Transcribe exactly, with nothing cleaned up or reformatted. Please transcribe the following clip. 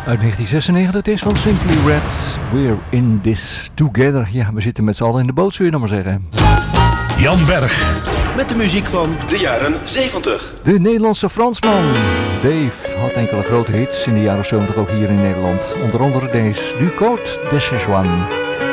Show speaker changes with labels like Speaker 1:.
Speaker 1: Uit negentien zesennegentig, het is van Simply Red. We're in this together. Ja, we zitten met z'n allen in de boot, zul je nog maar zeggen.
Speaker 2: Jan Berg.
Speaker 3: Met de muziek van de jaren zeventig.
Speaker 1: De Nederlandse Fransman Dave had enkele grote hits in de jaren zeventig ook hier in Nederland. Onder andere deze, Du Côte de Szechuan.